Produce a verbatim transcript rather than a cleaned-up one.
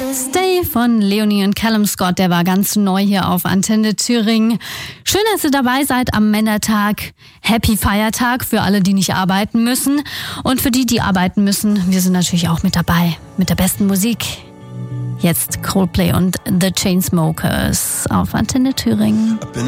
Stay von Leonie und Callum Scott, der war ganz neu hier auf Antenne Thüringen. Schön, dass ihr dabei seid am Männertag. Happy Feiertag für alle, die nicht arbeiten müssen. Und für die, die arbeiten müssen, wir sind natürlich auch mit dabei. Mit der besten Musik. Jetzt Coldplay und The Chainsmokers auf Antenne Thüringen.